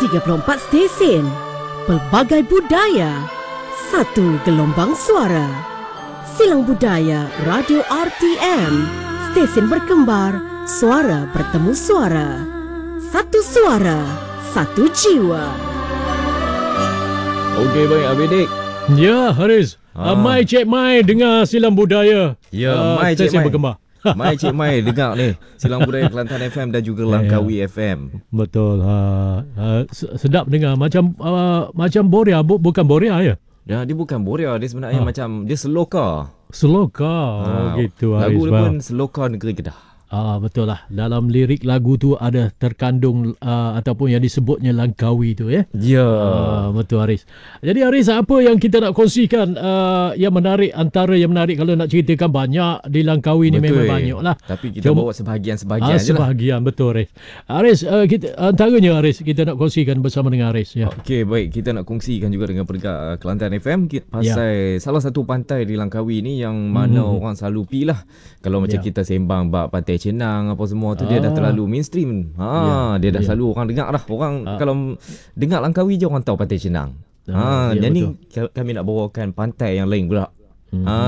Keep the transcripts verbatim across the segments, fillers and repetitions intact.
tiga puluh empat stesen, pelbagai budaya, satu gelombang suara. Silang Budaya Radio R T M, stesen berkembar, suara bertemu suara. Satu suara, satu jiwa. Okey, baik Abidik. Ya, Haris. Ah. Uh, Mai Cik Mai dengar Silang Budaya. Ya, uh, Mai Cik Mai berkembar. Mai Cik Mai dengar ni Silang Budaya Kelantan F M dan juga Langkawi ya, ya. F M. Betul. Ha, uh, sedap dengar macam uh, macam Boria, bu, bukan Boria ya. Ya, dia bukan Boria, dia sebenarnya ha. macam dia Seloka. Seloka. Ha. Oh gitu Haris. Lagu dia pun Seloka Negeri Kedah. Ah, betul lah. Dalam lirik lagu tu ada terkandung uh, ataupun yang disebutnya Langkawi tu ya. Ya. Ah, betul Haris. Jadi Haris, apa yang kita nak kongsikan uh, yang menarik, antara yang menarik kalau nak ceritakan banyak di Langkawi ni memang banyak lah. Tapi kita Cuma, bawa sebahagian-sebahagian ah, je lah. Sebahagian, betul Haris. Haris, uh, kita, antaranya Haris kita nak kongsikan bersama dengan Haris. Ya. Okey, baik. Kita nak kongsikan juga dengan pendengar uh, Kelantan F M pasal ya. salah satu pantai di Langkawi ni yang mana hmm. orang selalu pi lah. Kalau macam ya. kita sembang bab pantai Cenang apa semua tu, ah. dia dah terlalu mainstream. Ha, ya. dia dah ya. selalu orang dengar dah. Orang ah. kalau dengar Langkawi je orang tahu pantai Cenang. Ha, ya, dan ni kami nak bawakan pantai yang lain pula. Hmm. Ha.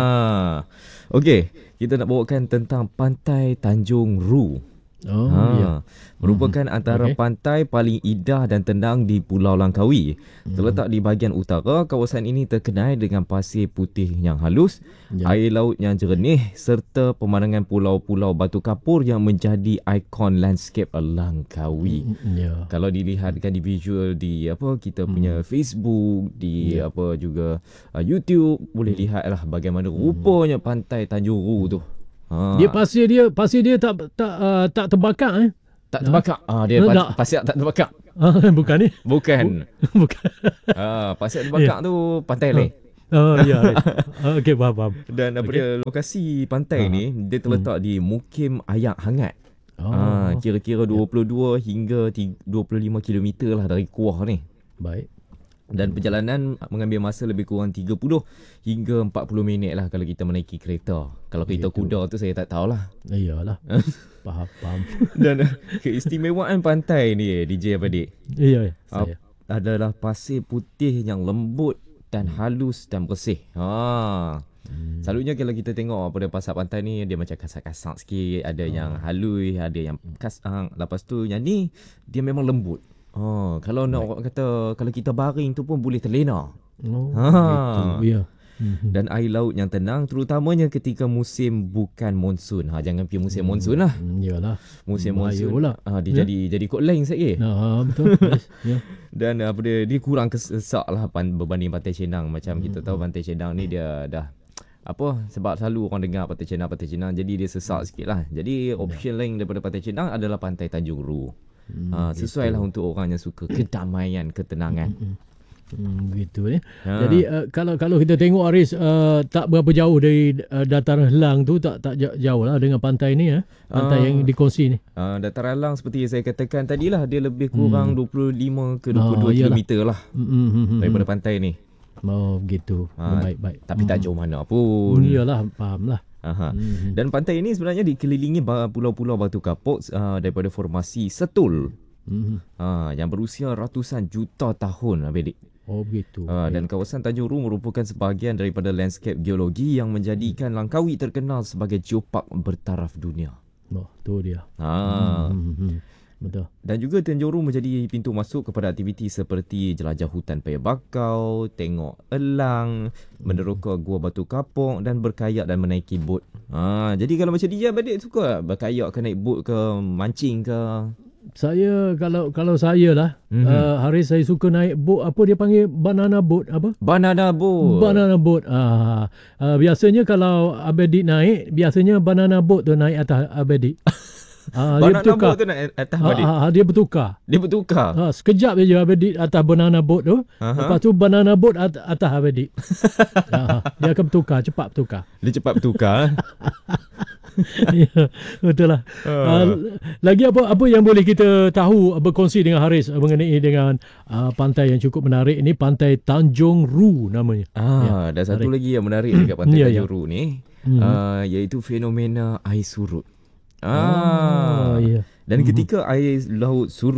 Okey, kita nak bawakan tentang pantai Tanjung Ru. Oh, ha. ya. Merupakan hmm. antara okay. pantai paling indah dan tenang di Pulau Langkawi. Hmm. Terletak di bahagian utara, kawasan ini terkenal dengan pasir putih yang halus, ya. air laut yang jernih serta pemandangan pulau-pulau batu kapur yang menjadi ikon landscape Langkawi. Ya. Kalau dilihatkan di visual di apa kita punya hmm. Facebook, di ya. apa juga uh, YouTube, boleh lihatlah bagaimana hmm. rupanya pantai Tanjung Ru tu. Ha. Dia pasir dia pasir dia tak tak uh, tak terbakar eh. Tak terbakar. Ah ha, dia ha, pasir tak terbakar. Ha, bukan ni? Bukan. Bukan. Ah ha, pasir terbakar yeah. tu pantai lain. Oh ya. Okey, faham faham. Dan daripada okay. lokasi pantai ha. ni dia terletak hmm. di Mukim Ayak Hangat. Oh. Ah ha, kira-kira dua puluh dua yeah. hingga dua puluh lima kilometer lah dari Kuah ni. Baik. Dan perjalanan mengambil masa lebih kurang tiga puluh hingga empat puluh minit lah kalau kita menaiki kereta. Kalau kereta Begitu. kuda tu saya tak tahulah. Iyalah. Faham, faham. Dan keistimewaan pantai ni D J Abadik. Iya, saya. Adalah pasir putih yang lembut dan halus dan bersih. Ha. Hmm. Selalunya kalau kita tengok pada pasar pantai ni dia macam kasar-kasar sikit, ada hmm. yang halus, ada yang kasar. Lepas tu yang ni dia memang lembut. Oh, kalau nak orang kata kalau kita baring tu pun boleh terlena. Oh, ha. Gitu. Ya. Dan air laut yang tenang terutamanya ketika musim bukan monsun. Ha, jangan pergi musim hmm. monsun lah. Iyalah. Musim monsun pula. Ha, dia ya? jadi jadi kot lain sikit. Ha, betul. Ya. Dan apa dia dia kurang kesesak lah berbanding Pantai Cenang. Macam hmm. kita tahu Pantai Cenang ni dia dah apa sebab selalu orang dengar Pantai Cenang Pantai Cenang jadi dia sesak sikit lah. Jadi option ya. lain daripada Pantai Cenang adalah Pantai Tanjung Ru. Hmm, ha, sesuai lah untuk orang yang suka kedamaian, ketenangan. Hmm, hmm, gitu ya. Ha. Jadi uh, kalau kalau kita tengok Haris uh, tak berapa jauh dari uh, dataran Helang tu, tak tak jauh lah dengan pantai ni ya. Pantai ha. yang dikongsi ni. Ha, dataran Helang seperti yang saya katakan tadilah dia lebih kurang hmm. dua puluh lima ke dua puluh dua ha, kilometer lah hmm, hmm, daripada hmm. pantai ni. Oh gitu. Ha, baik baik. Tapi hmm. tak jauh mana pun. Iyalah, fahamlah. Aha. Hmm. Dan pantai ini sebenarnya dikelilingi pulau-pulau batu kapuk uh, daripada formasi setul. Hmm. Ha, yang berusia ratusan juta tahun, Abedik. Oh begitu. Ha, dan kawasan Tanjung Ru merupakan sebahagian daripada landscape geologi yang menjadikan hmm. Langkawi terkenal sebagai geopark bertaraf dunia. Oh, tu dia. Ha. Hmm. Hmm. Betul. Dan juga Tanjung Ru menjadi pintu masuk kepada aktiviti seperti jelajah hutan paya bakau, tengok elang, hmm. meneroka gua batu kapuk dan berkayak dan menaiki bot. Ha, jadi kalau macam dia Abedik suka berkayak ke naik bot ke mancing ke? Saya kalau kalau saya lah mm-hmm. uh, hari saya suka naik bot, apa dia panggil, banana boat apa? Banana boat. Banana boat. Ah, uh, biasanya kalau Abedik naik, biasanya banana boat tu naik atas Abedik. Ah, banana dia boat tu naik atas Abedik. Ah, ah, dia bertukar. Dia bertukar. Ah, sekejap je Abedik atas banana boat tu. Uh-huh. Lepas tu banana boat at- atas Abedik. ah, dia akan bertukar, cepat bertukar. Dia cepat bertukar. Ya, betul lah. Uh. Uh, lagi apa apa yang boleh kita tahu berkongsi dengan Haris mengenai dengan uh, pantai yang cukup menarik ini, Pantai Tanjung Ru namanya. Ah, ya, dan satu Haris. lagi yang menarik dekat Pantai ya, Tanjung ya. Ru ni, hmm. uh, iaitu fenomena air surut. Ah, oh, ya. Dan hmm. ketika air laut surut,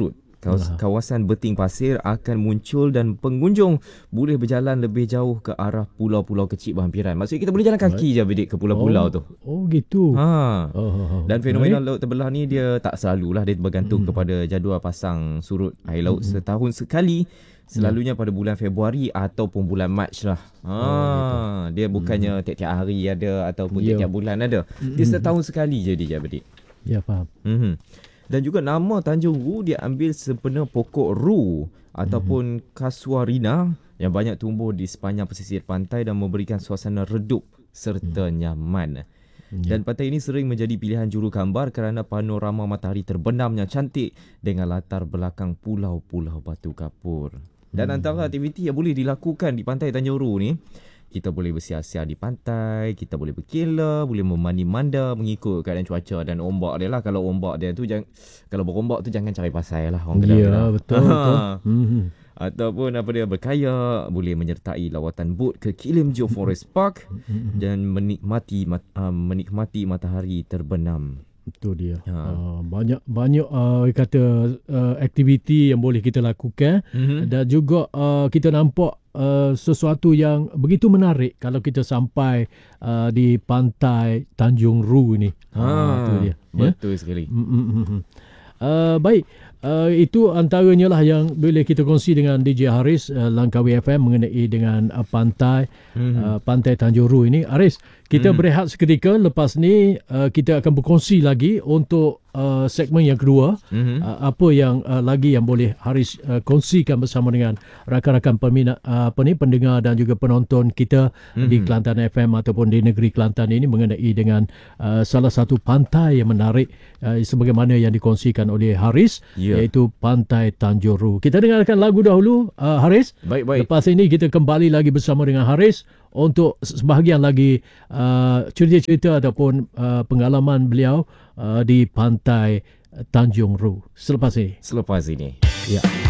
Kawas, kawasan beting pasir akan muncul dan pengunjung boleh berjalan lebih jauh ke arah pulau-pulau kecil berhampiran. Maksudnya kita boleh jalan kaki right. je Bidik ke pulau-pulau oh, tu. Oh gitu. Ha. Oh, oh, oh. Dan fenomena Baik. laut terbelah ni dia tak selalulah, dia bergantung hmm. kepada jadual pasang surut air laut hmm. setahun sekali. Selalunya pada bulan Februari ataupun bulan Mac lah. Ha, oh, dia bukannya hmm. tiap-tiap hari ada ataupun yeah. tiap-tiap bulan ada. Dia setahun sekali je dia Bidik. Ya, faham. Mm-hmm. Dan juga nama Tanjung Ru dia ambil sempena pokok ru ataupun mm-hmm. kasuarina yang banyak tumbuh di sepanjang pesisir pantai dan memberikan suasana redup serta mm. nyaman. Yeah. Dan pantai ini sering menjadi pilihan juru gambar kerana panorama matahari terbenam yang cantik dengan latar belakang pulau-pulau batu kapur. Dan mm. antara aktiviti yang boleh dilakukan di pantai Tanjung Ru ni, kita boleh bersiar-siar di pantai, kita boleh berkela, boleh memandi-manda mengikut keadaan cuaca dan ombak dia lah. Kalau ombak dia tu, jangan, kalau berombak tu jangan cari pasal lah. Orang ya, yeah, betul. betul. hmm. Ataupun apa dia, berkayak, boleh menyertai lawatan bot ke Kilim Joe Forest Park dan menikmati uh, menikmati matahari terbenam. Itu dia. Ha. Uh, banyak banyak uh, kata uh, aktiviti yang boleh kita lakukan mm-hmm. dan juga uh, kita nampak uh, sesuatu yang begitu menarik kalau kita sampai uh, di pantai Tanjung Ru ni. Ha, uh, itu dia. Betul ya? Sekali. Mm-hmm. Uh, baik. Uh, itu antaranya lah yang boleh kita kongsi dengan D J Haris uh, Langkawi F M mengenai dengan uh, pantai mm-hmm. uh, pantai Tanjung Ru ini. Haris, kita mm-hmm. berehat seketika, lepas ni uh, kita akan berkongsi lagi untuk uh, segmen yang kedua. Mm-hmm. Uh, apa yang uh, lagi yang boleh Haris uh, kongsikan bersama dengan rakan-rakan peminat uh, apa ni pendengar dan juga penonton kita mm-hmm. di Kelantan F M ataupun di negeri Kelantan ini mengenai dengan uh, salah satu pantai yang menarik uh, sebagaimana yang dikongsikan oleh Haris. Yeah. Iaitu Pantai Tanjung Ru. Kita dengarkan lagu dahulu, uh, Haris. Baik, baik. Lepas ini kita kembali lagi bersama dengan Haris untuk sebahagian lagi uh, cerita-cerita ataupun uh, pengalaman beliau uh, di Pantai Tanjung Ru. Selepas ini. Selepas ini. Ya.